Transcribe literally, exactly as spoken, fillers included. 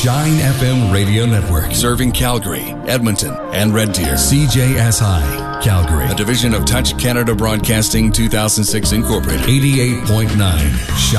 Shine F M Radio Network. Serving Calgary, Edmonton, and Red Deer. C J S I, Calgary. A division of Touch Canada Broadcasting two thousand six Incorporated. eighty-eight point nine.